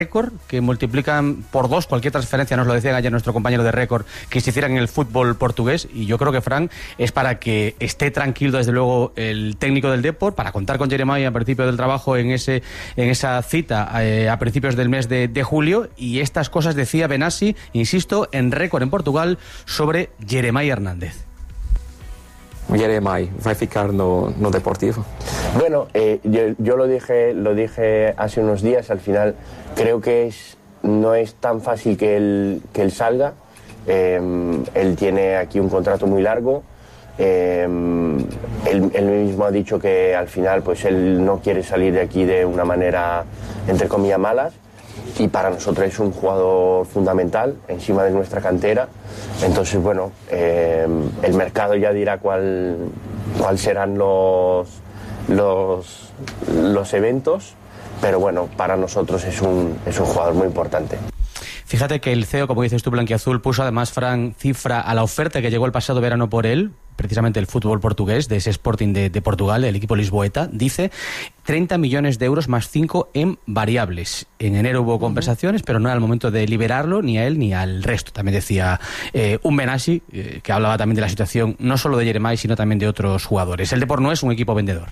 récord, que multiplican por 2 cualquier transferencia, nos lo decía ayer nuestro compañero de récord, que se hiciera en el fútbol portugués, y yo creo que, Fran, es para que esté tranquilo desde luego el técnico del Depor, para contar con Jeremai a principio del trabajo en esa cita a principios del mes de julio, y estas cosas decía Benassi, insisto, en récord en Portugal sobre Jeremai Hernández. Jeremai vai ficar no Deportivo. Bueno, yo lo dije hace unos días. Al final creo que no es tan fácil que él salga. Él tiene aquí un contrato muy largo. Él mismo ha dicho que al final pues él no quiere salir de aquí de una manera entre comillas malas, y para nosotros es un jugador fundamental encima de nuestra cantera. Entonces, bueno, el mercado ya dirá cuál serán los eventos, pero bueno, para nosotros es un jugador muy importante. Fíjate que el CEO, como dices tú, blanquiazul, puso además, Fran, cifra a la oferta que llegó el pasado verano por él, precisamente el fútbol portugués, de ese Sporting de Portugal, el equipo lisboeta. Dice 30 millones de euros más 5 en variables. En enero hubo conversaciones, pero no era el momento de liberarlo ni a él ni al resto. También decía un Benassi, que hablaba también de la situación no solo de Jeremai, sino también de otros jugadores. El Depor no es un equipo vendedor.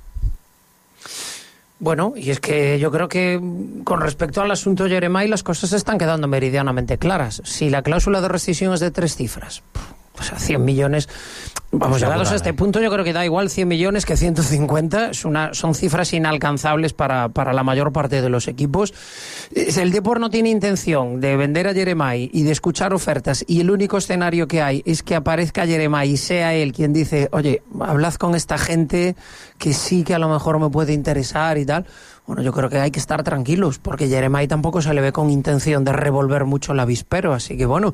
Bueno, y es que yo creo que con respecto al asunto Jeremai las cosas se están quedando meridianamente claras. Si la cláusula de rescisión es de 3 cifras, pues a 100 millones... Vamos, llegados a este punto, yo creo que da igual 100 millones que 150. Son cifras inalcanzables para la mayor parte de los equipos. El Depor no tiene intención de vender a Jeremai y de escuchar ofertas, y el único escenario que hay es que aparezca Jeremai y sea él quien dice, oye, hablad con esta gente que sí que a lo mejor me puede interesar y tal. Bueno, yo creo que hay que estar tranquilos, porque Jeremai tampoco se le ve con intención de revolver mucho el avispero. Así que bueno,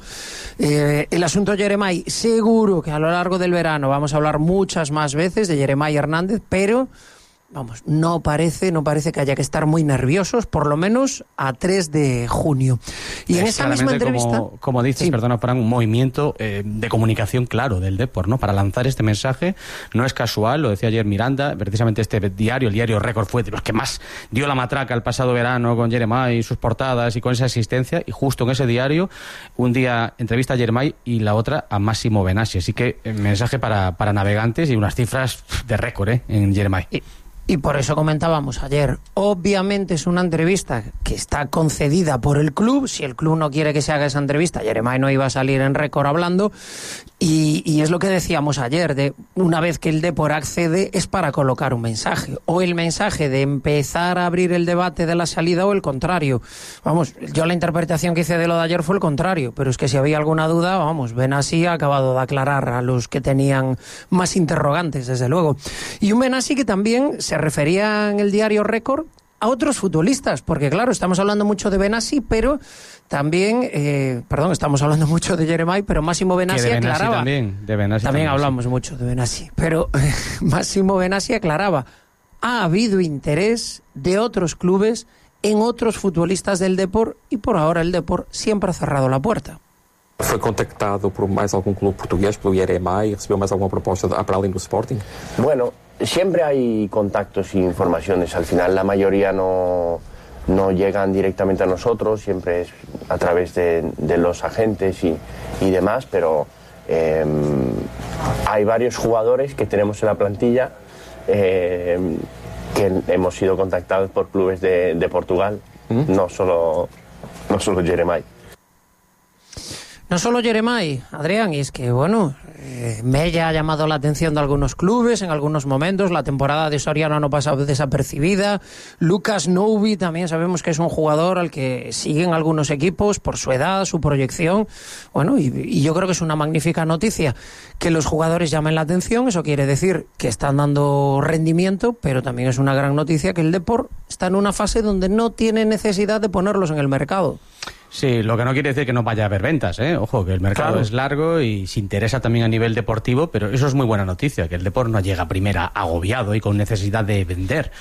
el asunto Jeremai, seguro que a lo largo del verano vamos a hablar muchas más veces de Jeremai Hernández, pero vamos, no parece que haya que estar muy nerviosos, por lo menos a 3 de junio. Y en esa misma entrevista... Como dices, sí. Perdona, Fran, un movimiento de comunicación claro del Depor, ¿no? Para lanzar este mensaje. No es casual, lo decía ayer Miranda, precisamente este diario, el diario Récord, fue de los que más dio la matraca el pasado verano con Jeremai y sus portadas y con esa asistencia, y justo en ese diario, un día entrevista a Jeremai y la otra a Massimo Benassi. Así que mensaje para navegantes y unas cifras de récord en Jeremai. Y por eso comentábamos ayer, obviamente es una entrevista que está concedida por el club. Si el club no quiere que se haga esa entrevista, Jeremai no iba a salir en Récord hablando. Y es lo que decíamos ayer, de una vez que el Depor accede es para colocar un mensaje. O el mensaje de empezar a abrir el debate de la salida, o el contrario. Vamos, yo la interpretación que hice de lo de ayer fue el contrario, pero es que si había alguna duda, vamos, Benassi ha acabado de aclarar a los que tenían más interrogantes, desde luego. Y un Benassi que también se refería en el diario Récord a otros futbolistas, porque claro, estamos hablando mucho de Benassi, pero también, estamos hablando mucho de Jeremai, pero Massimo Benassi aclaraba. También hablamos mucho de Benassi, pero Massimo Benassi aclaraba, ha habido interés de otros clubes en otros futbolistas del Depor, y por ahora el Depor siempre ha cerrado la puerta. Foi contactado por mais algum clube português, pelo Jeremai, recebeu mais alguma proposta para além do Sporting? Bueno, siempre hay contactos e informaciones. Al final la mayoría no llegan directamente a nosotros, siempre es a través de los agentes y demás, pero hay varios jugadores que tenemos en la plantilla que hemos sido contactados por clubes de Portugal, no solo Jeremai. No solo Jeremai, Adrián, y es que, bueno, Mella ha llamado la atención de algunos clubes en algunos momentos. La temporada de Soriano no pasa desapercibida. Lucas Noubi también sabemos que es un jugador al que siguen algunos equipos por su edad, su proyección. Bueno, y yo creo que es una magnífica noticia que los jugadores llamen la atención. Eso quiere decir que están dando rendimiento, pero también es una gran noticia que el Depor está en una fase donde no tiene necesidad de ponerlos en el mercado. Sí, lo que no quiere decir que no vaya a haber ventas, ¿eh? Ojo, que el mercado es largo y se interesa también a nivel deportivo, pero eso es muy buena noticia, que el Depor no llega a primera agobiado y con necesidad de vender.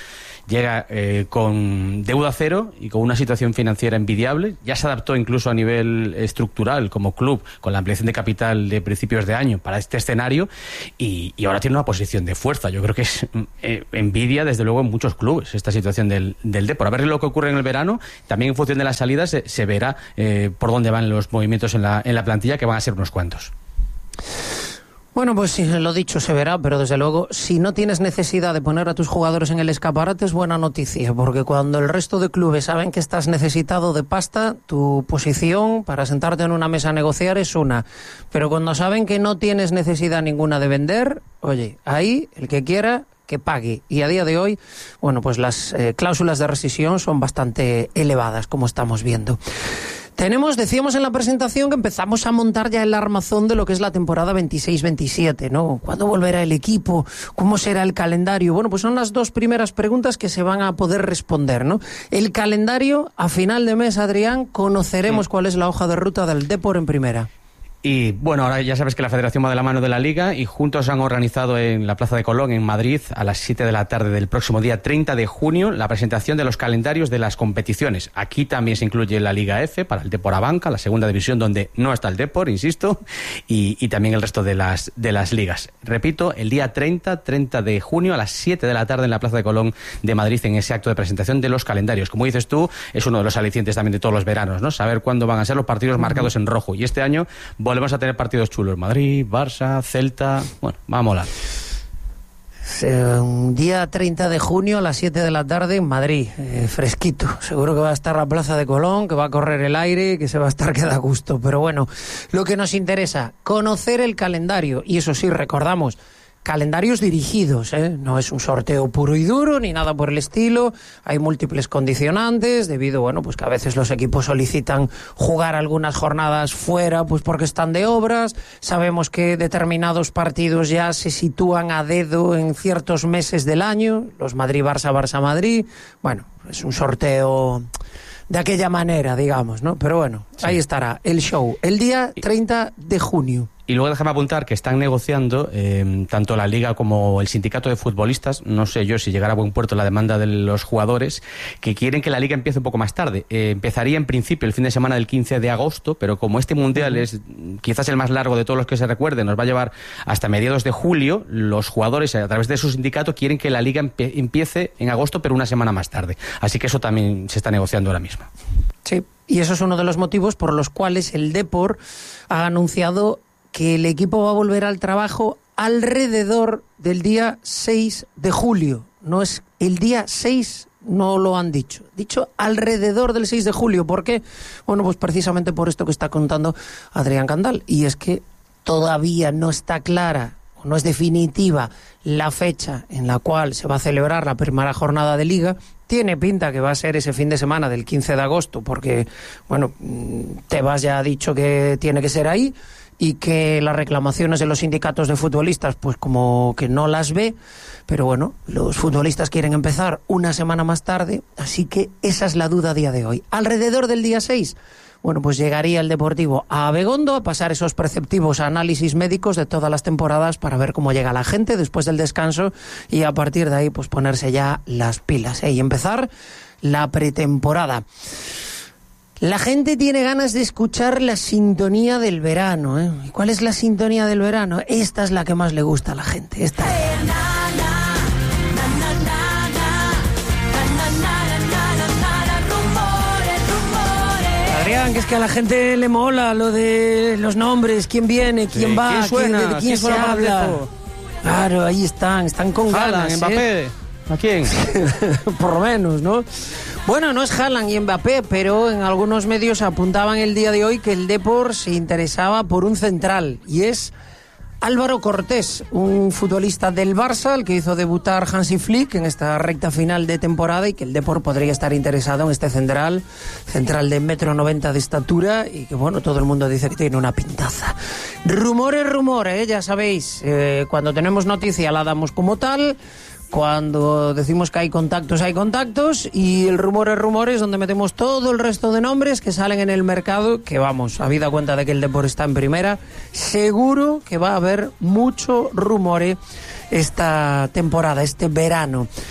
llega con deuda cero y con una situación financiera envidiable. Ya se adaptó incluso a nivel estructural como club con la ampliación de capital de principios de año para este escenario y ahora tiene una posición de fuerza. Yo creo que es envidia desde luego en muchos clubes esta situación del Depor. A ver lo que ocurre en el verano. También en función de las salidas se verá por dónde van los movimientos en la plantilla, que van a ser unos cuantos. Bueno, pues sí, lo dicho, se verá, pero desde luego, si no tienes necesidad de poner a tus jugadores en el escaparate, es buena noticia, porque cuando el resto de clubes saben que estás necesitado de pasta, tu posición para sentarte en una mesa a negociar es una. Pero cuando saben que no tienes necesidad ninguna de vender, oye, ahí el que quiera que pague. Y a día de hoy, bueno, pues las cláusulas de rescisión son bastante elevadas, como estamos viendo. Decíamos en la presentación que empezamos a montar ya el armazón de lo que es la temporada 26-27, ¿no? ¿Cuándo volverá el equipo? ¿Cómo será el calendario? Bueno, pues son las dos primeras preguntas que se van a poder responder, ¿no? El calendario, a final de mes, Adrián, conoceremos cuál es la hoja de ruta del Depor en primera. Y bueno, ahora ya sabes que la Federación va de la mano de la Liga y juntos han organizado en la Plaza de Colón, en Madrid, a las 7 de la tarde del próximo día 30 de junio, la presentación de los calendarios de las competiciones. Aquí también se incluye la Liga F para el Depor Abanca, la segunda división donde no está el Depor, insisto, y también el resto de las ligas. Repito, el día 30 de junio a las 7 de la tarde en la Plaza de Colón de Madrid, en ese acto de presentación de los calendarios. Como dices tú, es uno de los alicientes también de todos los veranos, ¿no? Saber cuándo van a ser los partidos marcados en rojo. Y este año volvemos a tener partidos chulos. Madrid, Barça, Celta. Bueno, va a molar. Un día 30 de junio a las 7 de la tarde en Madrid, fresquito. Seguro que va a estar la Plaza de Colón, que va a correr el aire, que se va a estar que da gusto. Pero bueno, lo que nos interesa, conocer el calendario. Y eso sí, recordamos, calendarios dirigidos, no es un sorteo puro y duro ni nada por el estilo. Hay múltiples condicionantes debido, bueno, pues que a veces los equipos solicitan jugar algunas jornadas fuera, pues porque están de obras. Sabemos que determinados partidos ya se sitúan a dedo en ciertos meses del año, los Madrid-Barça, Barça-Madrid. Bueno, es un sorteo de aquella manera, digamos, ¿no? Pero bueno, sí, ahí estará el show, el día 30 de junio. Y luego déjame apuntar que están negociando tanto la Liga como el sindicato de futbolistas, no sé yo si llegará a buen puerto la demanda de los jugadores, que quieren que la Liga empiece un poco más tarde. Empezaría en principio el fin de semana del 15 de agosto, pero como este Mundial es quizás el más largo de todos los que se recuerden, nos va a llevar hasta mediados de julio, los jugadores a través de su sindicato quieren que la Liga empiece en agosto, pero una semana más tarde. Así que eso también se está negociando ahora mismo. Sí, y eso es uno de los motivos por los cuales el Depor ha anunciado que el equipo va a volver al trabajo alrededor del día 6 de julio. No es el día 6, no lo han dicho. Dicho alrededor del 6 de julio. ¿Por qué? Bueno, pues precisamente por esto que está contando Adrián Candal. Y es que todavía no está clara, o no es definitiva, la fecha en la cual se va a celebrar la primera jornada de Liga. Tiene pinta que va a ser ese fin de semana del 15 de agosto, porque, bueno, Tebas ya ha dicho que tiene que ser ahí, y que las reclamaciones de los sindicatos de futbolistas pues como que no las ve, pero bueno, los futbolistas quieren empezar una semana más tarde, así que esa es la duda a día de hoy. Alrededor del día 6, bueno, pues llegaría el Deportivo a Abegondo a pasar esos preceptivos análisis médicos de todas las temporadas para ver cómo llega la gente después del descanso y a partir de ahí pues ponerse ya las pilas y empezar la pretemporada. La gente tiene ganas de escuchar la sintonía del verano, ¿eh? ¿Y cuál es la sintonía del verano? Esta es la que más le gusta a la gente. Esta. Adrián, que es que a la gente le mola lo de los nombres, quién viene, quién va, quién suena, de quién se habla. Claro, ahí están con ganas. Mbappé. ¿A quién? Por lo menos, ¿no? Bueno, no es Haaland y Mbappé, pero en algunos medios apuntaban el día de hoy que el Depor se interesaba por un central, y es Álvaro Cortés, un futbolista del Barça, el que hizo debutar Hansi Flick en esta recta final de temporada, y que el Depor podría estar interesado en este central de 1,90 m de estatura, y que bueno, todo el mundo dice que tiene una pintaza. Rumores, ya sabéis, cuando tenemos noticia la damos como tal. Cuando decimos que hay contactos, y el rumor es donde metemos todo el resto de nombres que salen en el mercado, que vamos, habida cuenta de que el Depor está en primera, seguro que va a haber mucho rumore esta temporada, este verano.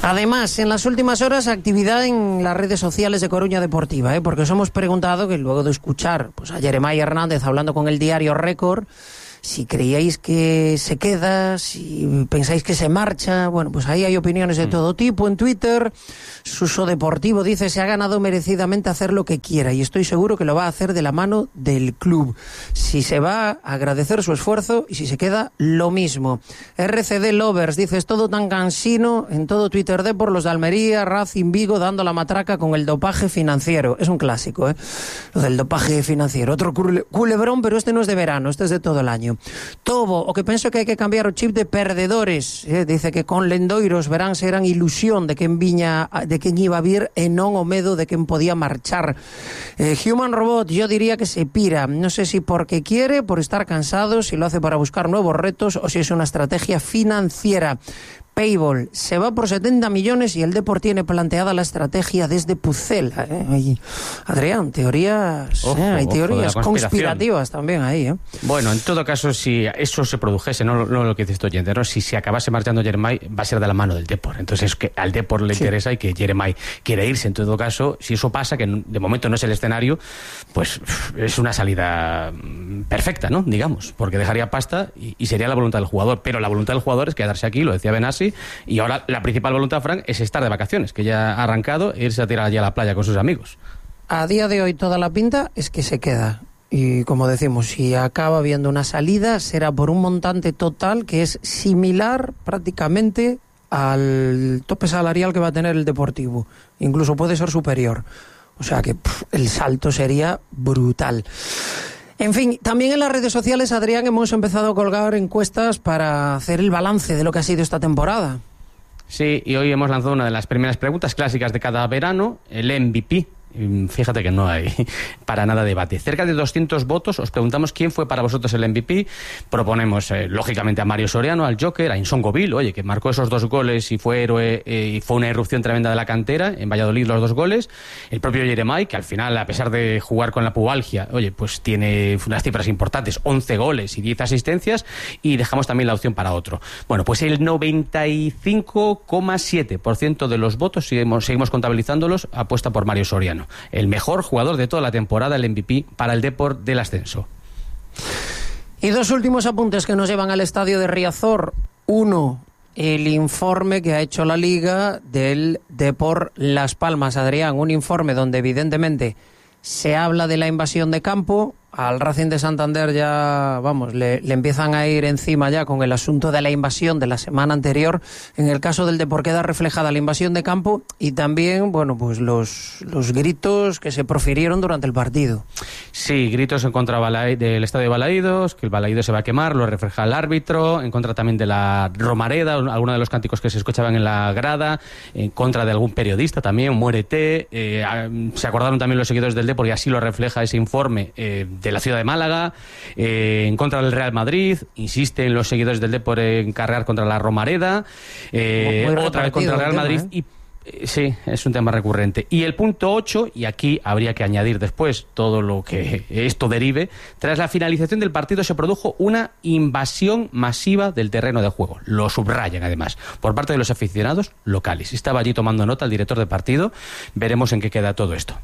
Además, en las últimas horas, actividad en las redes sociales de Coruña Deportiva, porque os hemos preguntado que luego de escuchar pues, a Jeremai Hernández hablando con el diario Récord, si creíais que se queda, si pensáis que se marcha. Bueno, pues ahí hay opiniones de todo tipo. En Twitter, Suso Deportivo dice: se ha ganado merecidamente hacer lo que quiera y estoy seguro que lo va a hacer de la mano del club. Si se va, a agradecer su esfuerzo, y si se queda, lo mismo. RCD Lovers dice: es todo tan cansino. En todo Twitter de por los de Almería, Racing, Vigo dando la matraca con el dopaje financiero. Es un clásico, lo del dopaje financiero. Otro culebrón, pero este no es de verano, este es de todo el año. Tobo, o que penso que hai que cambiar o chip de perdedores, dice que con Lendoiros verán serán ilusión de quen viña, de quen iba a vir e non o medo de quen podía marchar. Human Robot, yo diría que se pira, no sé si porque quiere, por estar cansado, si lo hace para buscar nuevos retos o si es una estrategia financiera. Payball se va por 70 millones y el Depor tiene planteada la estrategia desde Pucela. Adrián, teorías, hay teorías conspirativas también ahí. Bueno, en todo caso, si eso se produjese, no lo que dice este oyente, ¿no? Si se acabase marchando Jeremai, va a ser de la mano del Depor. Entonces es que al Depor le interesa y que Jeremai quiere irse. En todo caso, si eso pasa, que de momento no es el escenario, pues es una salida perfecta, ¿no? Digamos, porque dejaría pasta y sería la voluntad del jugador. Pero la voluntad del jugador es quedarse aquí, lo decía Benassi. Y ahora la principal voluntad, Frank, es estar de vacaciones, que ya ha arrancado e irse a tirar allí a la playa con sus amigos. A día de hoy toda la pinta es que se queda. Y como decimos, si acaba habiendo una salida, será por un montante total que es similar prácticamente al tope salarial que va a tener el Deportivo. Incluso puede ser superior. O sea que el salto sería brutal. En fin, también en las redes sociales, Adrián, hemos empezado a colgar encuestas para hacer el balance de lo que ha sido esta temporada. Sí, y hoy hemos lanzado una de las primeras preguntas clásicas de cada verano, el MVP. Fíjate que no hay para nada debate. Cerca de 200 votos. Os preguntamos quién fue para vosotros el MVP. Proponemos, lógicamente, a Mario Soriano, al Joker, a Insongo Bill, oye, que marcó esos 2 goles y fue héroe, y fue una irrupción tremenda de la cantera en Valladolid, los 2 goles. El propio Jeremai, que al final, a pesar de jugar con la pubalgia, oye, pues tiene unas cifras importantes, 11 goles y 10 asistencias, y dejamos también la opción para otro. Bueno, pues el 95,7% de los votos, seguimos contabilizándolos, apuesta por Mario Soriano. El mejor jugador de toda la temporada, el MVP para el Depor del ascenso. Y 2 últimos apuntes que nos llevan al estadio de Riazor. 1, el informe que ha hecho la Liga del Depor Las Palmas, Adrián. Un informe donde evidentemente se habla de la invasión de campo. Al Racing de Santander ya, vamos, le empiezan a ir encima ya con el asunto de la invasión de la semana anterior. En el caso del Depor queda reflejada la invasión de campo y también, bueno, pues los gritos que se profirieron durante el partido. Sí, gritos en contra del estadio de Balaídos, que el Balaídos se va a quemar, lo refleja el árbitro, en contra también de la Romareda, algunos de los cánticos que se escuchaban en la grada, en contra de algún periodista también, muérete. Se acordaron también los seguidores del Depor y así lo refleja ese informe de la ciudad de Málaga, en contra del Real Madrid, insisten los seguidores del Depor en cargar contra la Romareda, otra vez contra el Real Madrid y sí, es un tema recurrente. Y el punto 8, y aquí habría que añadir después todo lo que esto derive, tras la finalización del partido se produjo una invasión masiva del terreno de juego. Lo subrayan además, por parte de los aficionados locales. Estaba allí tomando nota el director de partido. Veremos en qué queda todo esto.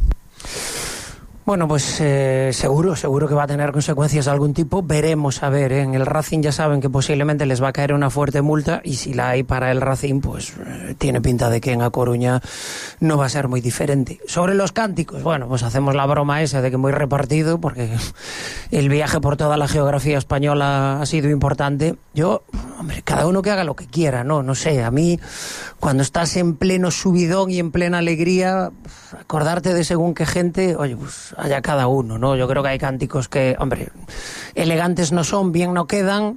Bueno, pues seguro que va a tener consecuencias de algún tipo. Veremos, a ver, en el Racing ya saben que posiblemente les va a caer una fuerte multa y si la hay para el Racing, pues tiene pinta de que en A Coruña no va a ser muy diferente. Sobre los cánticos, bueno, pues hacemos la broma esa de que muy repartido porque el viaje por toda la geografía española ha sido importante. Yo, hombre, cada uno que haga lo que quiera, no sé, a mí cuando estás en pleno subidón y en plena alegría, acordarte de según qué gente, oye, pues allá cada uno, ¿no? Yo creo que hay cánticos que, hombre, elegantes no son, bien no quedan.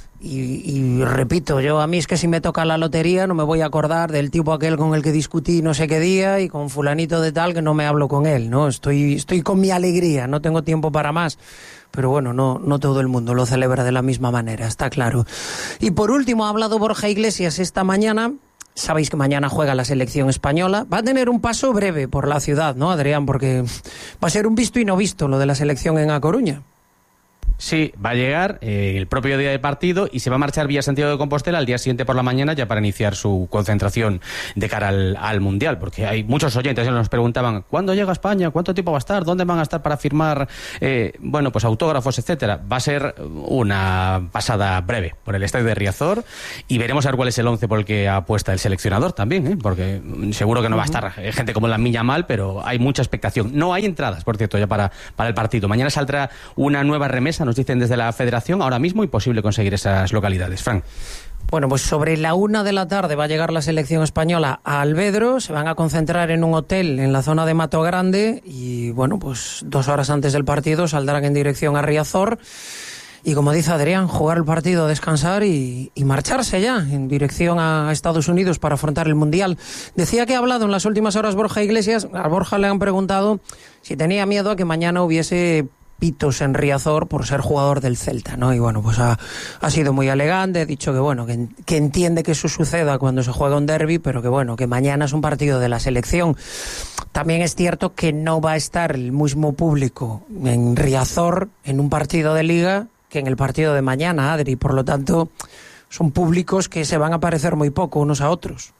Y repito, yo a mí es que si me toca la lotería no me voy a acordar del tipo aquel con el que discutí no sé qué día y con fulanito de tal que no me hablo con él, ¿no? Estoy con mi alegría, no tengo tiempo para más. Pero bueno, no todo el mundo lo celebra de la misma manera, está claro. Y por último, ha hablado Borja Iglesias esta mañana. Sabéis que mañana juega la selección española. Va a tener un paso breve por la ciudad, ¿no, Adrián? Porque va a ser un visto y no visto lo de la selección en A Coruña. Sí, va a llegar el propio día de partido y se va a marchar vía Santiago de Compostela al día siguiente por la mañana ya para iniciar su concentración de cara al Mundial, porque hay muchos oyentes que nos preguntaban ¿cuándo llega a España? ¿Cuánto tiempo va a estar? ¿Dónde van a estar para firmar pues autógrafos, etcétera? Va a ser una pasada breve por el estadio de Riazor y veremos a ver cuál es el 11 por el que apuesta el seleccionador también, porque seguro que no va a estar gente como la Miña Mal, pero hay mucha expectación. No hay entradas, por cierto, ya para el partido. Mañana saldrá una nueva remesa, nos dicen desde la Federación, ahora mismo imposible conseguir esas localidades. Fran. Bueno, pues sobre la 1 de la tarde va a llegar la selección española a Alvedro, se van a concentrar en un hotel en la zona de Mato Grande y, bueno, pues 2 horas antes del partido saldrán en dirección a Riazor y, como dice Adrián, jugar el partido, descansar y marcharse ya en dirección a Estados Unidos para afrontar el Mundial. Decía que ha hablado en las últimas horas Borja Iglesias. A Borja le han preguntado si tenía miedo a que mañana hubiese pitos en Riazor por ser jugador del Celta, ¿no? Y bueno, pues ha sido muy elegante, ha dicho que bueno, que entiende que eso suceda cuando se juega un derbi, pero que bueno, que mañana es un partido de la selección. También es cierto que no va a estar el mismo público en Riazor en un partido de Liga que en el partido de mañana, Adri, por lo tanto son públicos que se van a parecer muy poco unos a otros.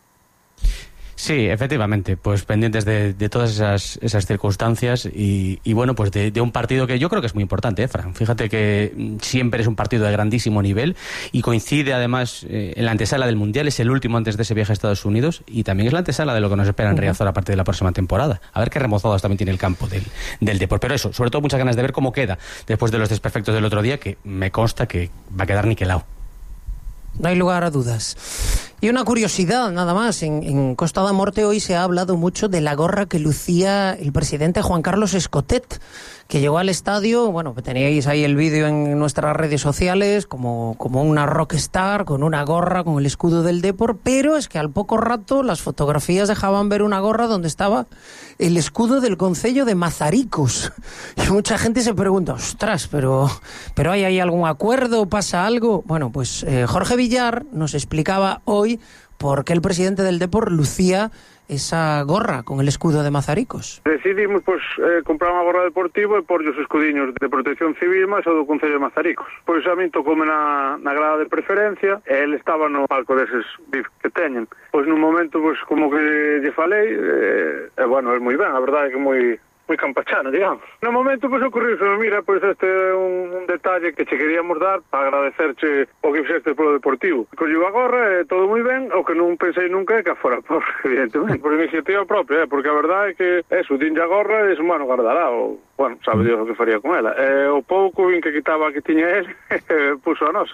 Sí, efectivamente, pues pendientes de todas esas circunstancias y bueno, pues de un partido que yo creo que es muy importante, Fran. Fíjate que siempre es un partido de grandísimo nivel y coincide además en la antesala del Mundial, es el último antes de ese viaje a Estados Unidos y también es la antesala de lo que nos espera en Riazor a partir de la próxima temporada. A ver qué remozadas también tiene el campo del Depor. Pero eso, sobre todo muchas ganas de ver cómo queda después de los desperfectos del otro día, que me consta que va a quedar niquelado. No hay lugar a dudas. Y una curiosidad, nada más. En Costa da Morte hoy se ha hablado mucho de la gorra que lucía el presidente Juan Carlos Escotet, que llegó al estadio, bueno, teníais ahí el vídeo en nuestras redes sociales, como una rockstar, con una gorra, con el escudo del Depor, pero es que al poco rato las fotografías dejaban ver una gorra donde estaba el escudo del concello de Mazaricos. Y mucha gente se pregunta, ostras, pero ¿hay ahí algún acuerdo? ¿Pasa algo? Bueno, pues Jorge Villar nos explicaba hoy por qué el presidente del Depor lucía esa gorra con el escudo de Mazaricos. Decidimos comprar unha gorra deportiva e porlle os escudiños de protección civil máis o do Concello de Mazaricos. Pois a min tocoume na grada de preferencia e ele estaba no palco deses bif que teñen. Pois nun momento, como que lle falei, bueno, é moi ben, a verdade é que moi campachano, digamos. No momento, ocurriu, mira, este é un detalle que che queríamos dar para agradecerche o que fixeste polo Deportivo. Colleu a gorra, todo moi ben, o que non pensei nunca é que fora evidentemente, por iniciativa propia, porque a verdade é que dinlle a gorra e bueno, guardará, bueno, sabe Dios o que faría con ela. O pouco en que quitaba que tiña él, puso a nosa.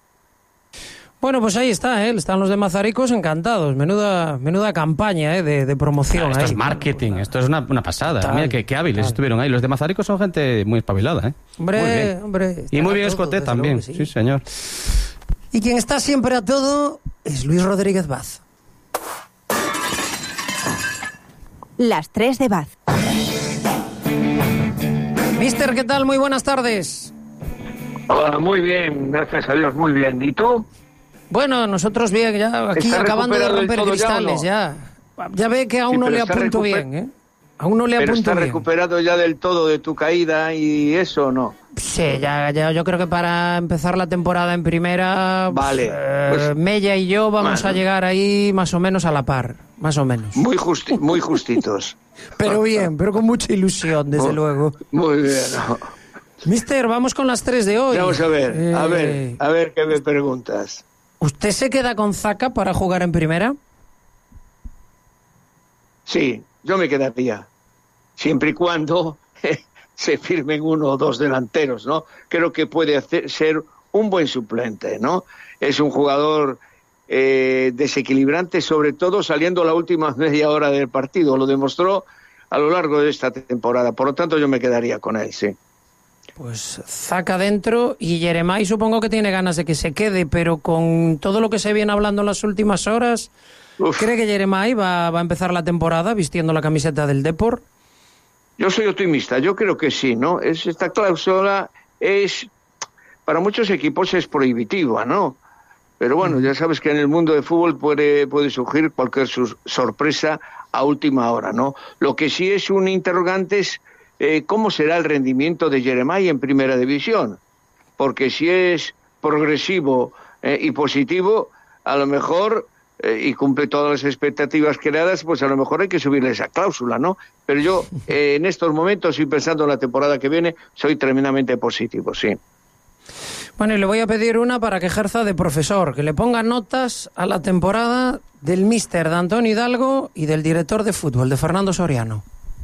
Bueno, pues ahí está, están los de Mazaricos encantados. Menuda campaña de promoción. Esto es marketing, esto es una pasada. Mira qué hábiles estuvieron ahí. Los de Mazaricos son gente muy espabilada. Hombre. Y muy bien Escotet también, sí, señor. Y quien está siempre a todo es Luis Rodríguez Baz. Las 3 de Baz. Mister, ¿qué tal? Muy buenas tardes. Hola, muy bien, gracias a Dios, muy bien. ¿Y tú? Bueno, nosotros bien, ya aquí acabando de romper cristales, ya. Ya ve que aún no le apunto bien, Aún no le apunto bien. ¿Pero está recuperado ya del todo de tu caída y eso o no? Sí, ya yo creo que para empezar la temporada en primera, vale, Mella y yo vamos a llegar ahí más o menos a la par, más o menos. Muy justitos. Pero bien, pero con mucha ilusión, desde luego. Muy bien. Mister, vamos con las 3 de hoy. Vamos a ver qué me preguntas. ¿Usted se queda con Zaka para jugar en primera? Sí, yo me quedaría. Siempre y cuando se firmen 1 o 2 delanteros, ¿no? Creo que puede ser un buen suplente, ¿no? Es un jugador desequilibrante, sobre todo saliendo la última media hora del partido. Lo demostró a lo largo de esta temporada. Por lo tanto, yo me quedaría con él, sí. Pues Zaka dentro y Yeremay supongo que tiene ganas de que se quede, pero con todo lo que se viene hablando en las últimas horas, ¿cree que Yeremay va a empezar la temporada vistiendo la camiseta del Depor? Yo soy optimista, yo creo que sí, ¿no? Esta cláusula para muchos equipos es prohibitiva, ¿no? Pero bueno, ya sabes que en el mundo del fútbol puede surgir cualquier sorpresa a última hora, ¿no? Lo que sí es un interrogante es ¿cómo será el rendimiento de Yeremay en primera división? porque si es progresivo y positivo, a lo mejor, y cumple todas las expectativas creadas, pues a lo mejor hay que subirle esa cláusula, ¿no? Pero yo, en estos momentos, y pensando en la temporada que viene, soy tremendamente positivo, sí. Bueno, y le voy a pedir una para que ejerza de profesor, que le ponga notas a la temporada del míster de Antonio Hidalgo y del director de fútbol, de Fernando Soriano.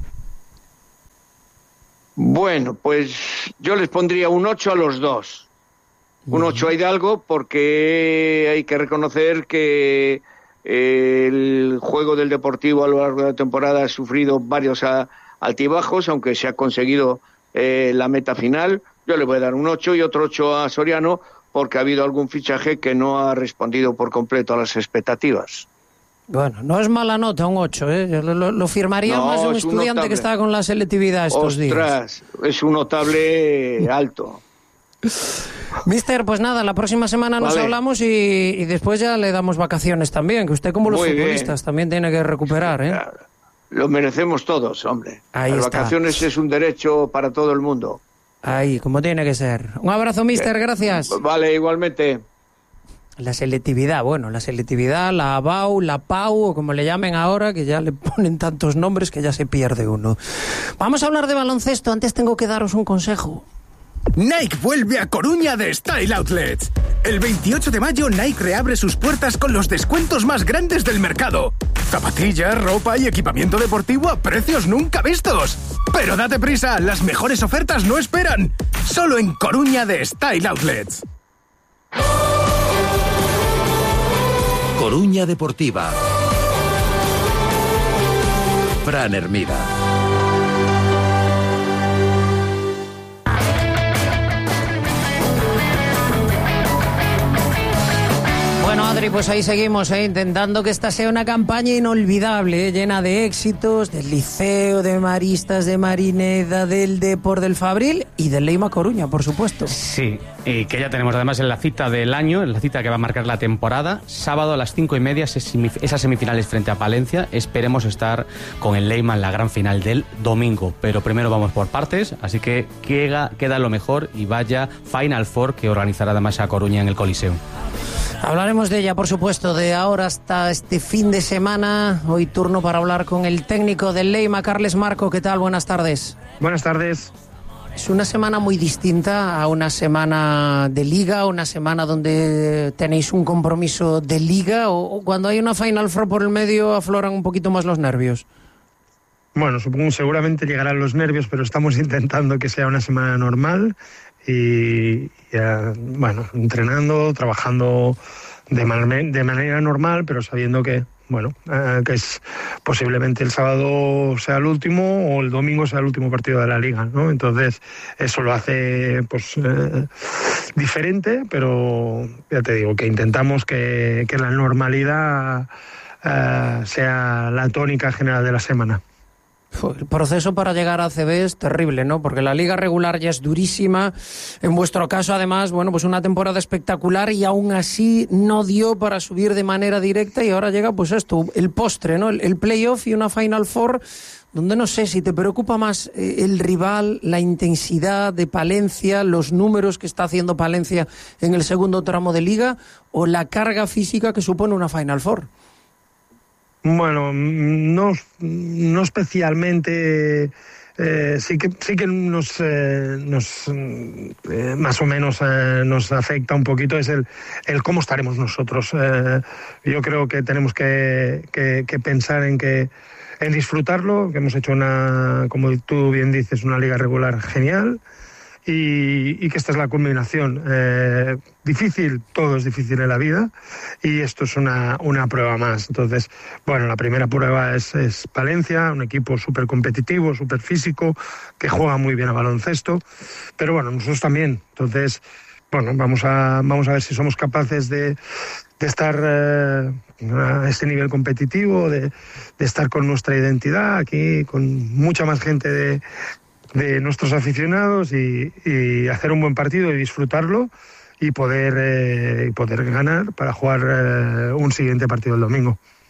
Bueno, pues yo les pondría un 8 a los dos. Un 8 a Hidalgo, porque hay que reconocer que el juego del Deportivo a lo largo de la temporada ha sufrido varios altibajos, aunque se ha conseguido la meta final. Yo le voy a dar un 8 y otro 8 a Soriano, porque ha habido algún fichaje que no ha respondido por completo a las expectativas. Bueno, no es mala nota un 8, ¿eh? Lo firmaría más de un estudiante que está con la selectividad estos días. Ostras, es un notable alto. Mister, pues nada, la próxima semana nos hablamos y después ya le damos vacaciones también, que usted como los futbolistas también tiene que recuperar, ¿eh? Claro. Lo merecemos todos, hombre. Ahí Las está. Vacaciones es un derecho para todo el mundo. Ahí, como tiene que ser. Un abrazo, mister, gracias. Vale, igualmente. La selectividad, bueno, la selectividad, la ABAU, la PAU, o como le llamen ahora, que ya le ponen tantos nombres que ya se pierde uno. Vamos a hablar de baloncesto, antes tengo que daros un consejo. Nike vuelve a Coruña de Style Outlets. El 28 de mayo Nike reabre sus puertas con los descuentos más grandes del mercado. Zapatillas, ropa y equipamiento deportivo a precios nunca vistos. Pero date prisa, las mejores ofertas no esperan. Solo en Coruña de Style Outlets. Coruña Deportiva. Fran Hermida. Bueno, Adri, pues ahí seguimos, intentando que esta sea una campaña inolvidable, llena de éxitos, del Liceo, de Maristas, de Marineda, del Depor, del Fabril y del Leima Coruña, por supuesto. Sí, y que ya tenemos además en la cita del año, en la cita que va a marcar la temporada, sábado a las 5:30, esas semifinales frente a Palencia. Esperemos estar con el Leima en la gran final del domingo, pero primero vamos por partes, así que queda lo mejor y vaya Final Four que organizará además a Coruña en el Coliseo. Hablaremos de ella, por supuesto, de ahora hasta este fin de semana. Hoy turno para hablar con el técnico del Leima, Carles Marco. ¿Qué tal? Buenas tardes. Buenas tardes. Es una semana muy distinta a una semana de Liga, una semana donde tenéis un compromiso de Liga, o cuando hay una Final Four por el medio afloran un poquito más los nervios. Bueno, seguramente llegarán los nervios, pero estamos intentando que sea una semana normal y bueno, entrenando, trabajando de manera normal, pero sabiendo que, bueno, que es posiblemente el sábado sea el último o el domingo sea el último partido de la Liga, ¿no? Entonces eso lo hace pues diferente, pero ya te digo que intentamos que la normalidad sea la tónica general de la semana. El proceso para llegar a ACB es terrible, ¿no? Porque la liga regular ya es durísima. En vuestro caso, además, bueno, pues una temporada espectacular y aún así no dio para subir de manera directa y ahora llega, pues esto, el postre, ¿no? El playoff y una Final Four donde no sé si te preocupa más el rival, la intensidad de Palencia, los números que está haciendo Palencia en el segundo tramo de liga o la carga física que supone una Final Four. Bueno, no especialmente. Sí que nos más o menos nos afecta un poquito es el cómo estaremos nosotros. Yo creo que tenemos que pensar en disfrutarlo, que hemos hecho como tú bien dices, una liga regular genial. Y que esta es la culminación. Difícil, todo es difícil en la vida y esto es una prueba más. Entonces, bueno, la primera prueba es Palencia, un equipo súper competitivo, súper físico, que juega muy bien a baloncesto, pero bueno, nosotros también. Entonces, bueno, vamos a ver si somos capaces de estar a este nivel competitivo, de estar con nuestra identidad aquí, con mucha más gente de nuestros aficionados y hacer un buen partido y disfrutarlo y poder ganar para jugar un siguiente partido el domingo.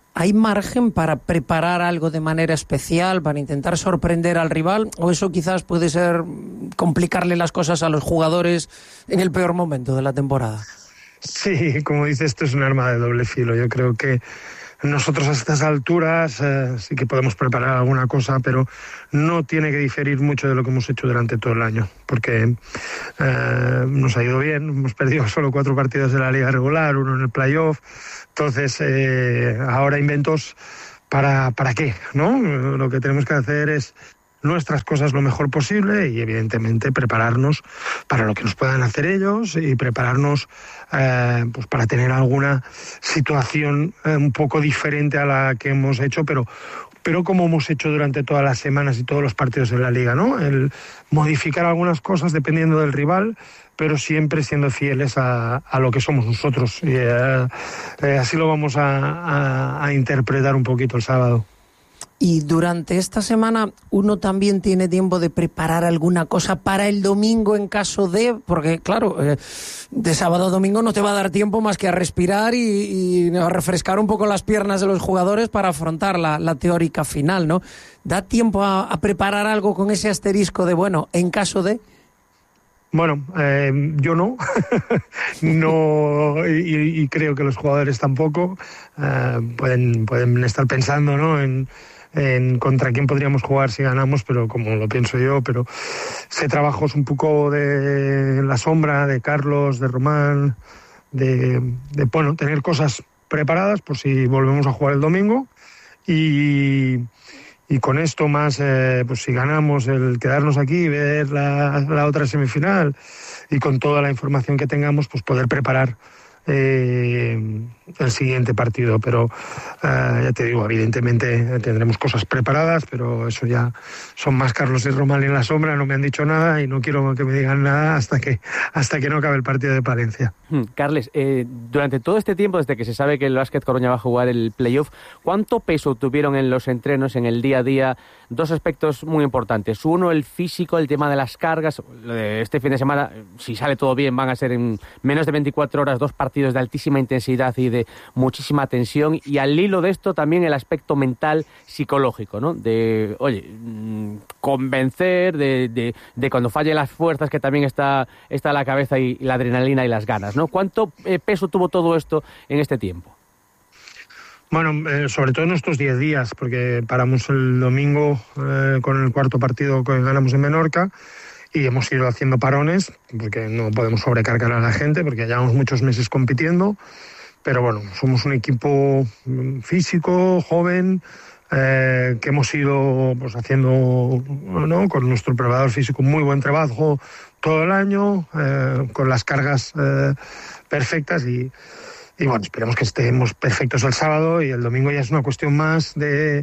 ¿hay margen para preparar algo de manera especial, para intentar sorprender al rival? ¿O eso quizás puede ser complicarle las cosas a los jugadores en el peor momento de la temporada? Sí, como dices, esto es un arma de doble filo. Yo creo que nosotros a estas alturas sí que podemos preparar alguna cosa, pero no tiene que diferir mucho de lo que hemos hecho durante todo el año, porque nos ha ido bien, hemos perdido solo 4 partidos de la liga regular, 1 en el playoff, entonces ahora inventos ¿para qué? ¿No? Lo que tenemos que hacer es nuestras cosas lo mejor posible y evidentemente prepararnos para lo que nos puedan hacer ellos y prepararnos pues para tener alguna situación un poco diferente a la que hemos hecho, pero como hemos hecho durante todas las semanas y todos los partidos en la liga, ¿no? El modificar algunas cosas dependiendo del rival, pero siempre siendo fieles a lo que somos nosotros, y así lo vamos a interpretar un poquito el sábado. Y durante esta semana uno también tiene tiempo de preparar alguna cosa para el domingo en caso de... Porque, claro, de sábado a domingo no te va a dar tiempo más que a respirar y a refrescar un poco las piernas de los jugadores para afrontar la teórica final, ¿no? ¿Da tiempo a preparar algo con ese asterisco de, bueno, en caso de...? Bueno, yo no, no y creo que los jugadores tampoco pueden estar pensando, ¿no? en contra quién podríamos jugar si ganamos, pero como lo pienso yo, pero ese trabajo es un poco de la sombra de Carlos, de Román, de bueno, tener cosas preparadas por si volvemos a jugar el domingo y con esto más, pues si ganamos, el quedarnos aquí, ver la otra semifinal y con toda la información que tengamos, pues poder preparar el siguiente partido. Pero ya te digo, evidentemente tendremos cosas preparadas, pero eso ya son más Carlos y Román en la sombra, no me han dicho nada y no quiero que me digan nada hasta que no acabe el partido de Palencia. Carles, durante todo este tiempo, desde que se sabe que el Básquet Coruña va a jugar el playoff, ¿cuánto peso tuvieron en los entrenos, en el día a día? 2 aspectos muy importantes. Uno, el físico, el tema de las cargas. Este fin de semana, si sale todo bien, van a ser en menos de 24 horas 2 partidos de altísima intensidad y de muchísima tensión. Y al hilo de esto también el aspecto mental, psicológico, ¿no? De, oye, convencer, de cuando fallen las fuerzas, que también está la cabeza y la adrenalina y las ganas, ¿no? ¿Cuánto peso tuvo todo esto en este tiempo? Bueno, sobre todo en estos 10 días, porque paramos el domingo con el 4º partido que ganamos en Menorca y hemos ido haciendo parones, porque no podemos sobrecargar a la gente, porque llevamos muchos meses compitiendo, pero bueno, somos un equipo físico, joven, que hemos ido pues haciendo, ¿no?, con nuestro preparador físico muy buen trabajo todo el año, con las cargas perfectas y bueno, esperemos que estemos perfectos el sábado y el domingo ya es una cuestión más de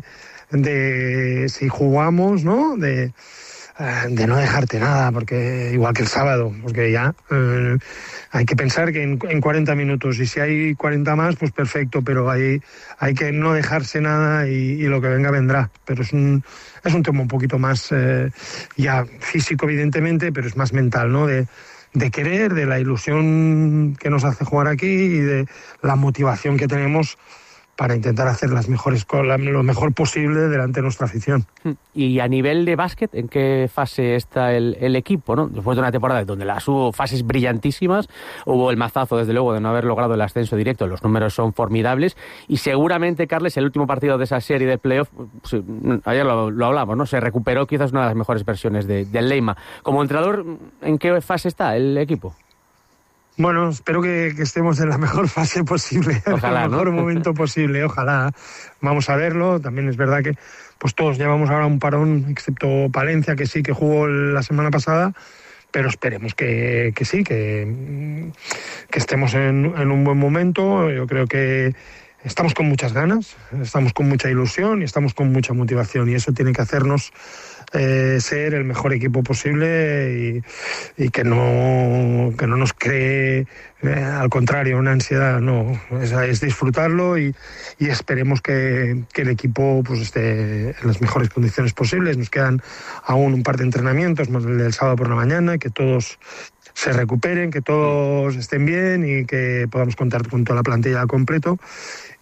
si jugamos, ¿no? De no dejarte nada, porque igual que el sábado, porque ya hay que pensar que en 40 minutos, y si hay 40 más, pues perfecto, pero hay que no dejarse nada y lo que venga vendrá. Pero es un tema un poquito más ya físico, evidentemente, pero es más mental, ¿no? De querer, de la ilusión que nos hace jugar aquí y de la motivación que tenemos para intentar hacer lo mejor posible delante de nuestra afición. Y a nivel de básquet, ¿en qué fase está el equipo, ¿no? Después de una temporada donde las hubo fases brillantísimas, hubo el mazazo, desde luego, de no haber logrado el ascenso directo, los números son formidables, y seguramente, Carles, el último partido de esa serie de playoff, ayer lo hablamos, ¿no? Se recuperó quizás una de las mejores versiones del Leima. Como entrenador, ¿en qué fase está el equipo? Bueno, espero que estemos en la mejor fase posible, ojalá, en el mejor ¿no? momento posible, ojalá. Vamos a verlo. También es verdad que pues todos llevamos ahora un parón, excepto Palencia, que sí que jugó la semana pasada, pero esperemos que sí, que estemos en un buen momento. Yo creo que estamos con muchas ganas, estamos con mucha ilusión y estamos con mucha motivación, y eso tiene que hacernos ser el mejor equipo posible y que no nos cree, al contrario, una ansiedad. No, es disfrutarlo y esperemos que el equipo pues esté en las mejores condiciones posibles. Nos quedan aún un par de entrenamientos, más el del sábado por la mañana, que todos se recuperen, que todos estén bien y que podamos contar con toda la plantilla al completo.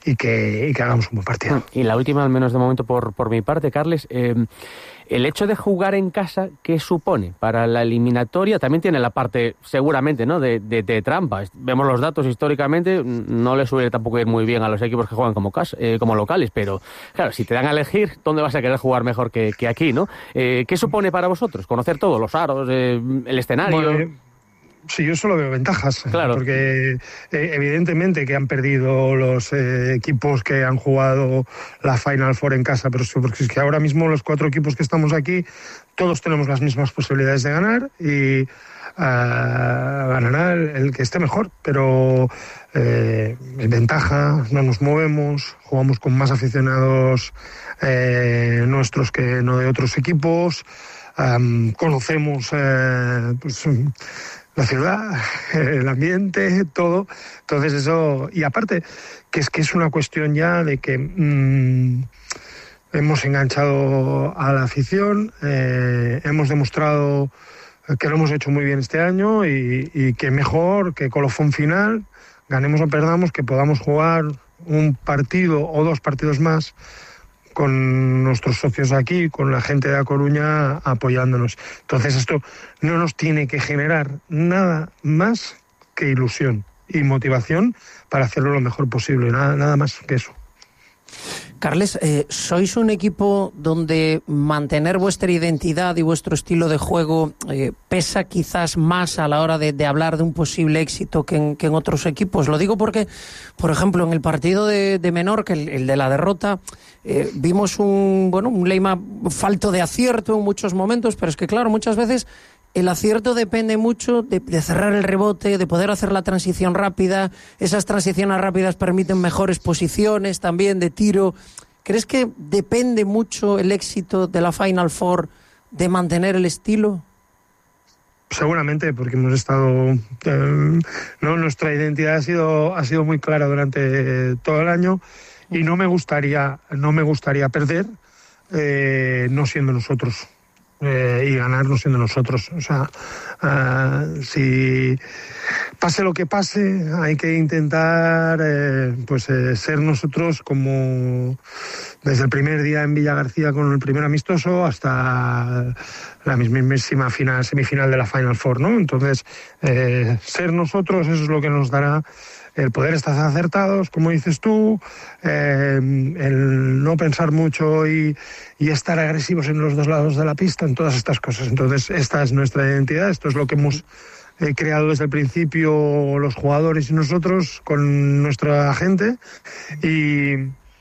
que hagamos un buen partido. Y la última, al menos de momento por mi parte, Carles, el hecho de jugar en casa, ¿qué supone para la eliminatoria? También tiene la parte, seguramente, ¿no?, de trampa. Vemos los datos históricamente, no les suele tampoco ir muy bien a los equipos que juegan como locales, pero claro, si te dan a elegir, ¿dónde vas a querer jugar mejor que aquí, no? ¿Qué supone para vosotros? Conocer todo, los aros, el escenario... Bueno, sí, yo solo veo ventajas, claro. Porque evidentemente que han perdido los equipos que han jugado la Final Four en casa, pero porque es que ahora mismo los 4 equipos que estamos aquí, todos tenemos las mismas posibilidades de ganar y ganará el que esté mejor, pero ventaja, no nos movemos, jugamos con más aficionados nuestros que no de otros equipos, conocemos pues la ciudad, el ambiente, todo. Entonces eso, y aparte que es una cuestión ya de que hemos enganchado a la afición, hemos demostrado que lo hemos hecho muy bien este año y que mejor que colofón final, ganemos o perdamos, que podamos jugar un partido o 2 partidos más con nuestros socios aquí, con la gente de A Coruña apoyándonos. Entonces esto no nos tiene que generar nada más que ilusión y motivación para hacerlo lo mejor posible, nada más que eso. Carles, ¿sois un equipo donde mantener vuestra identidad y vuestro estilo de juego pesa quizás más a la hora de hablar de un posible éxito que en otros equipos? Lo digo porque, por ejemplo, en el partido de Menorca, el de la derrota, vimos un Leima falto de acierto en muchos momentos, pero es que claro, muchas veces el acierto depende mucho de cerrar el rebote, de poder hacer la transición rápida. Esas transiciones rápidas permiten mejores posiciones también de tiro. ¿Crees que depende mucho el éxito de la Final Four de mantener el estilo? Seguramente, porque hemos estado... nuestra identidad ha sido muy clara durante todo el año y no me gustaría perder no siendo nosotros. Y ganar no siendo nosotros. O sea, si pase lo que pase, hay que intentar ser nosotros, como desde el primer día en Villa García con el primer amistoso hasta la mismísima semifinal de la Final Four, ¿no? Entonces, ser nosotros, eso es lo que nos dará el poder estar acertados, como dices tú, el no pensar mucho y estar agresivos en los 2 lados de la pista, en todas estas cosas. Entonces, esta es nuestra identidad, esto es lo que hemos creado desde el principio los jugadores y nosotros con nuestra gente. Y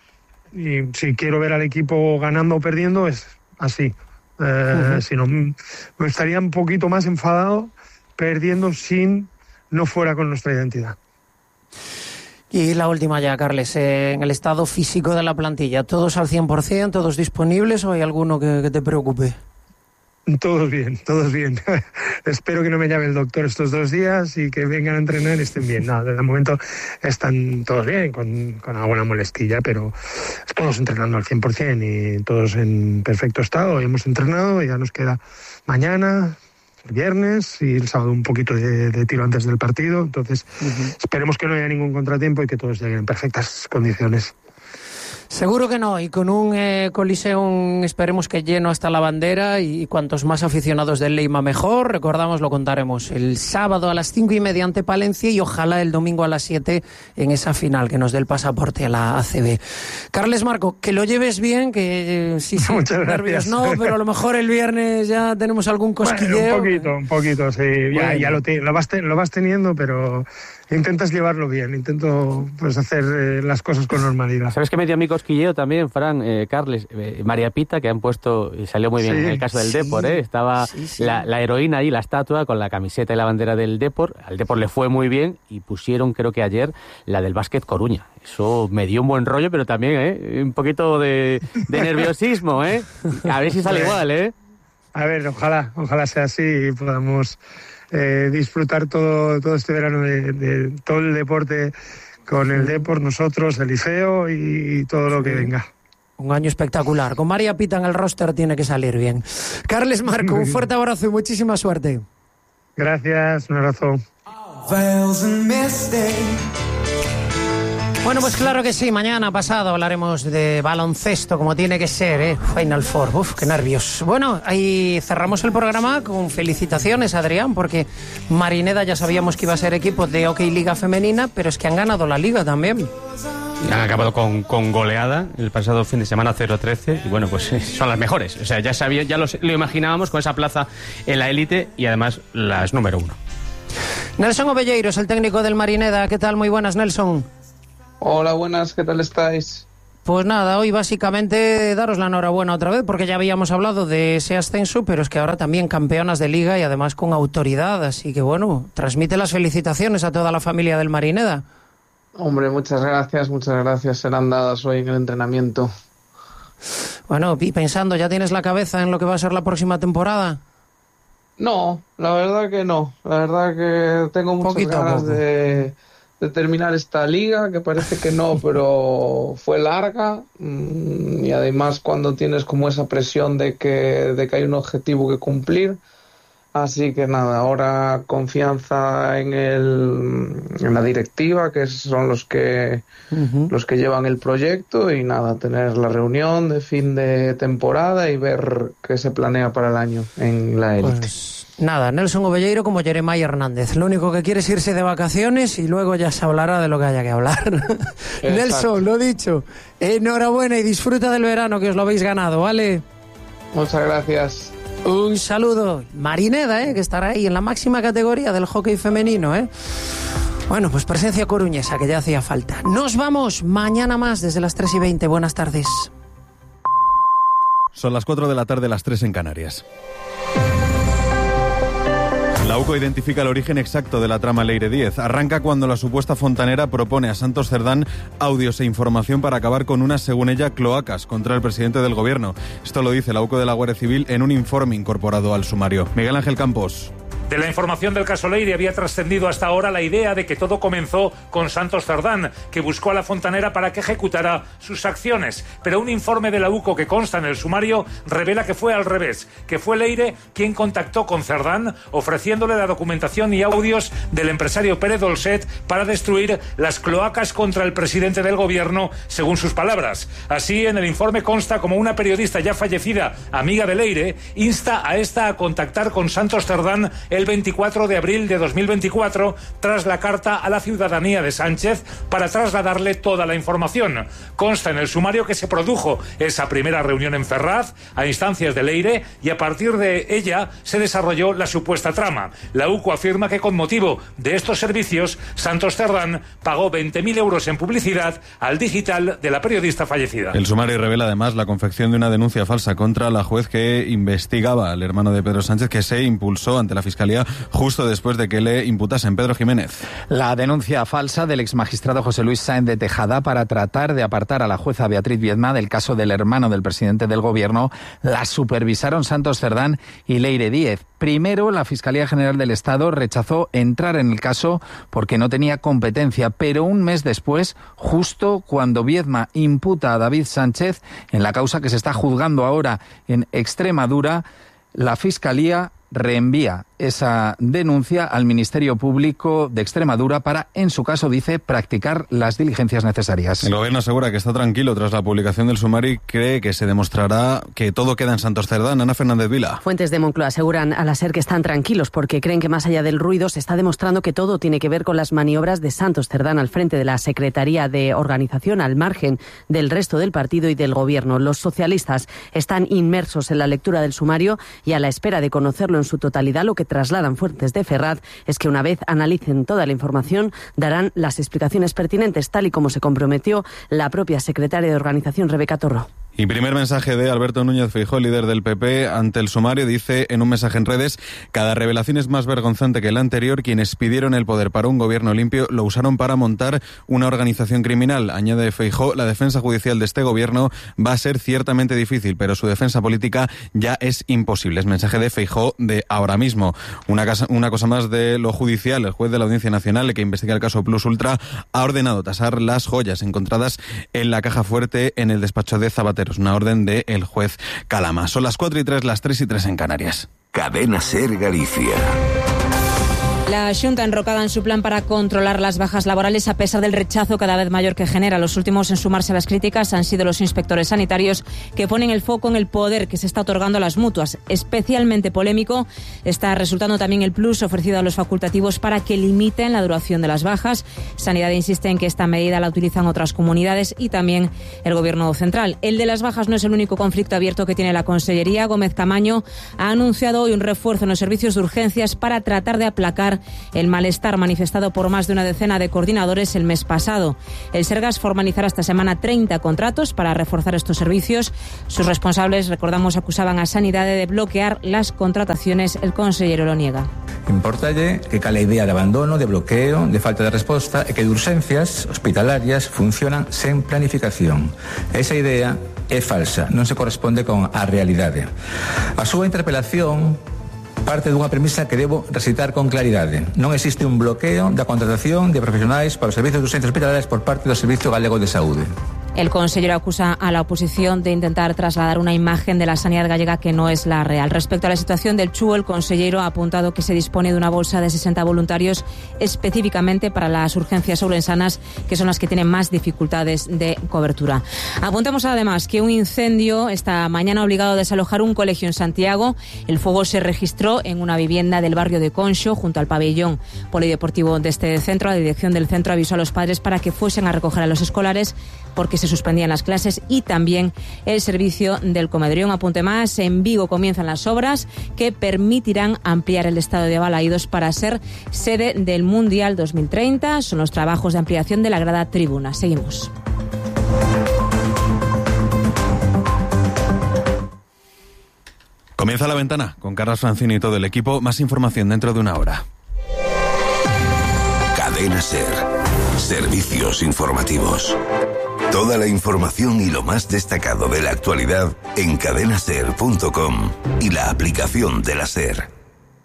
si quiero ver al equipo ganando o perdiendo, es así. Si no, me estaría un poquito más enfadado perdiendo no fuera con nuestra identidad. Y la última ya, Carles, en el estado físico de la plantilla, ¿todos al 100%, todos disponibles o hay alguno que te preocupe? Todos bien. Espero que no me llame el doctor estos 2 días y que vengan a entrenar y estén bien. No, de momento están todos bien, con alguna molestilla, pero todos entrenando al 100% y todos en perfecto estado. Hoy hemos entrenado y ya nos queda mañana, el viernes y el sábado un poquito de tiro antes del partido. Entonces, esperemos que no haya ningún contratiempo y que todos lleguen en perfectas condiciones. Seguro que no, y con un Coliseum esperemos que lleno hasta la bandera y cuantos más aficionados del Leima mejor. Recordamos, lo contaremos el sábado a las 5:30 ante Palencia y ojalá el domingo a las 7 en esa final que nos dé el pasaporte a la ACB. Carles Marco, que lo lleves bien, que sí, muchas nervios gracias. No, pero a lo mejor el viernes ya tenemos algún cosquilleo. Bueno, un poquito, sí. Bueno. Ya lo vas teniendo, pero intentas llevarlo bien, intento hacer las cosas con normalidad. ¿Sabes qué me dio a mí cosquilleo también, Fran, Carles? María Pita, que han puesto, y salió muy bien en el caso del Depor, estaba la heroína ahí, la estatua, con la camiseta y la bandera del Depor. Al Depor le fue muy bien y pusieron, creo que ayer, la del Básquet Coruña. Eso me dio un buen rollo, pero también un poquito de nerviosismo, A ver si sale igual, A ver, ojalá sea así y podamos disfrutar todo este verano de todo el deporte con el Depor, nosotros, el Liceo y todo lo que venga. Un año espectacular. Con María Pita en el roster tiene que salir bien. Carles Marco, un fuerte abrazo y muchísima suerte. Gracias, un abrazo. Bueno, pues claro que sí, mañana pasado hablaremos de baloncesto como tiene que ser, ¿eh? Final Four, uf, qué nervios. Bueno, ahí cerramos el programa con felicitaciones, Adrián, porque Marineda ya sabíamos que iba a ser equipo de Hockey Liga Femenina, pero es que han ganado la Liga también. Han acabado con goleada el pasado fin de semana 0-13 y bueno, pues son las mejores. O sea, ya lo imaginábamos con esa plaza en la élite y además las número 1. Nelson Ovelleiros, el técnico del Marineda. ¿Qué tal? Muy buenas, Nelson. Hola, buenas, ¿qué tal estáis? Pues nada, hoy básicamente daros la enhorabuena otra vez, porque ya habíamos hablado de ese ascenso, pero es que ahora también campeonas de Liga y además con autoridad, así que bueno, transmite las felicitaciones a toda la familia del Marineda. Hombre, muchas gracias, serán dadas hoy en el entrenamiento. Bueno, y pensando, ¿ya tienes la cabeza en lo que va a ser la próxima temporada? No, la verdad que no, la verdad que tengo muchas ganas de terminar esta liga, que parece que no, pero fue larga, y además cuando tienes como esa presión de que hay un objetivo que cumplir, así que nada, ahora confianza en la directiva, que son los que llevan el proyecto, y nada, tener la reunión de fin de temporada y ver qué se planea para el año en la élite. Pues nada, Nelson Ovelleiro como Jeremiah Hernández. Lo único que quiere es irse de vacaciones y luego ya se hablará de lo que haya que hablar. Nelson, lo dicho, enhorabuena y disfruta del verano, que os lo habéis ganado, ¿vale? Muchas gracias. Un saludo. Marineda, que estará ahí en la máxima categoría del hockey femenino, Bueno, pues presencia coruñesa, que ya hacía falta. Nos vamos mañana más desde las 3:20. Buenas tardes. Son las 4 de la tarde, las 3 en Canarias. La UCO identifica el origen exacto de la trama Leire 10. Arranca cuando la supuesta fontanera propone a Santos Cerdán audios e información para acabar con unas, según ella, cloacas contra el presidente del gobierno. Esto lo dice la UCO de la Guardia Civil en un informe incorporado al sumario. Miguel Ángel Campos. De la información del caso Leire había trascendido hasta ahora la idea de que todo comenzó con Santos Cerdán, que buscó a la fontanera para que ejecutara sus acciones. Pero un informe de la UCO que consta en el sumario revela que fue al revés, que fue Leire quien contactó con Cerdán ofreciéndole la documentación y audios del empresario Pérez Dolcet para destruir las cloacas contra el presidente del gobierno, según sus palabras. Así, en el informe consta como una periodista ya fallecida, amiga de Leire, insta a esta a contactar con Santos Cerdán el 24 de abril de 2024, tras la carta a la ciudadanía de Sánchez para trasladarle toda la información. Consta en el sumario que se produjo esa primera reunión en Ferraz, a instancias de Leire, y a partir de ella se desarrolló la supuesta trama. La UCO afirma que con motivo de estos servicios, Santos Cerdán pagó 20.000 euros en publicidad al digital de la periodista fallecida. El sumario revela además la confección de una denuncia falsa contra la juez que investigaba al hermano de Pedro Sánchez, que se impulsó ante la Fiscalía justo después de que le imputasen. Pedro Jiménez. La denuncia falsa del exmagistrado José Luis Sáenz de Tejada para tratar de apartar a la jueza Beatriz Viedma del caso del hermano del presidente del gobierno la supervisaron Santos Cerdán y Leire 10. Primero, la Fiscalía General del Estado rechazó entrar en el caso porque no tenía competencia, pero un mes después, justo cuando Viedma imputa a David Sánchez en la causa que se está juzgando ahora en Extremadura, la Fiscalía reenvía esa denuncia al Ministerio Público de Extremadura para, en su caso, dice, practicar las diligencias necesarias. El gobierno asegura que está tranquilo tras la publicación del sumario y cree que se demostrará que todo queda en Santos Cerdán. Ana Fernández Vila. Fuentes de Moncloa aseguran a la SER que están tranquilos porque creen que más allá del ruido se está demostrando que todo tiene que ver con las maniobras de Santos Cerdán al frente de la Secretaría de Organización, al margen del resto del partido y del gobierno. Los socialistas están inmersos en la lectura del sumario y a la espera de conocerlo en su totalidad. Lo que trasladan fuentes de Ferraz es que una vez analicen toda la información darán las explicaciones pertinentes, tal y como se comprometió la propia secretaria de Organización, Rebeca Torró. Y primer mensaje de Alberto Núñez Feijóo, líder del PP, ante el sumario. Dice en un mensaje en redes: cada revelación es más vergonzante que la anterior. Quienes pidieron el poder para un gobierno limpio lo usaron para montar una organización criminal. Añade Feijóo: la defensa judicial de este gobierno va a ser ciertamente difícil, pero su defensa política ya es imposible. Es mensaje de Feijóo de ahora mismo. Una cosa más de lo judicial. El juez de la Audiencia Nacional, que investiga el caso Plus Ultra, ha ordenado tasar las joyas encontradas en la caja fuerte en el despacho de Zapatero. Es una orden del juez Calama. Son las 4:03, las 3:03 en Canarias. Cadena SER Galicia. La Xunta enrocada en su plan para controlar las bajas laborales a pesar del rechazo cada vez mayor que genera. Los últimos en sumarse a las críticas han sido los inspectores sanitarios, que ponen el foco en el poder que se está otorgando a las mutuas. Especialmente polémico está resultando también el plus ofrecido a los facultativos para que limiten la duración de las bajas. Sanidad insiste en que esta medida la utilizan otras comunidades y también el Gobierno central. El de las bajas no es el único conflicto abierto que tiene la Consellería. Gómez Camaño ha anunciado hoy un refuerzo en los servicios de urgencias para tratar de aplacar el malestar manifestado por más de una decena de coordinadores el mes pasado. El Sergas formalizará esta semana 30 contratos para reforzar estos servicios. Sus responsables, recordamos, acusaban a Sanidad de bloquear las contrataciones. El consellero lo niega. Importalle que cala idea de abandono, de bloqueo, de falta de resposta e que de urxencias hospitalarias funcionan sen planificación. Esa idea é falsa, non se corresponde con a realidade. A súa interpelación parte dunha premisa que debo recitar con claridade. Non existe un bloqueo da contratación de profesionais para os servicios de urxencias hospitalarias por parte do Servicio Galego de Saúde. El consejero acusa a la oposición de intentar trasladar una imagen de la sanidad gallega que no es la real. Respecto a la situación del CHU, el consejero ha apuntado que se dispone de una bolsa de 60 voluntarios específicamente para las urgencias ourensanas, que son las que tienen más dificultades de cobertura. Apuntamos además que un incendio esta mañana ha obligado a desalojar un colegio en Santiago. El fuego se registró en una vivienda del barrio de Conxo, junto al pabellón polideportivo de este centro. La dirección del centro avisó a los padres para que fuesen a recoger a los escolares porque se suspendían las clases y también el servicio del comedor. Un apunte más: en Vigo comienzan las obras que permitirán ampliar el estadio de Balaídos para ser sede del Mundial 2030. Son los trabajos de ampliación de la grada tribuna. Seguimos. Comienza La Ventana con Carlos Francini y todo el equipo. Más información dentro de una hora. Cadena SER. Servicios informativos. Toda la información y lo más destacado de la actualidad en cadenaser.com y la aplicación de la SER.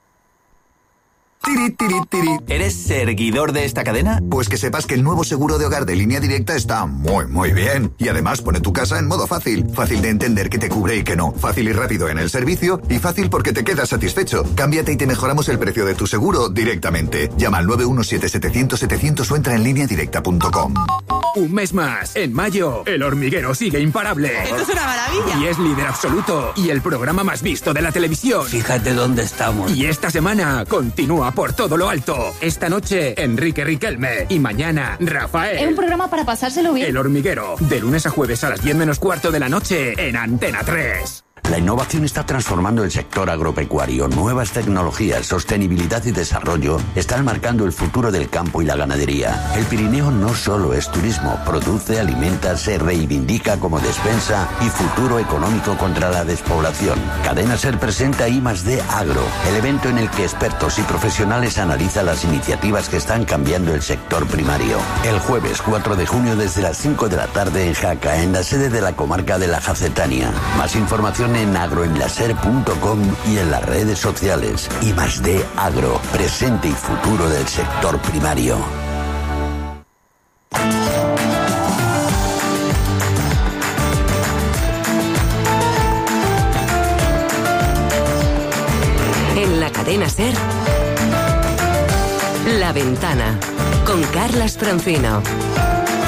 ¿Eres seguidor de esta cadena? Pues que sepas que el nuevo seguro de hogar de Línea Directa está muy bien. Y además pone tu casa en modo fácil. Fácil de entender qué te cubre y qué no. Fácil y rápido en el servicio. Y fácil porque te quedas satisfecho. Cámbiate y te mejoramos el precio de tu seguro directamente. Llama al 917-700-700 o entra en lineadirecta.com. Un mes más. En mayo, El Hormiguero sigue imparable. ¡Esto es una maravilla! Y es líder absoluto. Y el programa más visto de la televisión. Fíjate dónde estamos. Y esta semana continúa por todo lo alto. Esta noche, Enrique Riquelme. Y mañana, Rafael. Es un programa para pasárselo bien. El Hormiguero. De lunes a jueves a las 10 menos cuarto de la noche en Antena 3. La innovación está transformando el sector agropecuario. Nuevas tecnologías, sostenibilidad y desarrollo están marcando el futuro del campo y la ganadería. El Pirineo no solo es turismo, produce, alimenta, se reivindica como despensa y futuro económico contra la despoblación. Cadena SER presenta I+D Agro, el evento en el que expertos y profesionales analizan las iniciativas que están cambiando el sector primario. El jueves 4 de junio desde las 5 de la tarde en Jaca, en la sede de la comarca de la Jacetania. Más información en agroenlaser.com y en las redes sociales. I+D Agro, presente y futuro del sector primario. En la cadena SER, La Ventana, con Carlas Francino.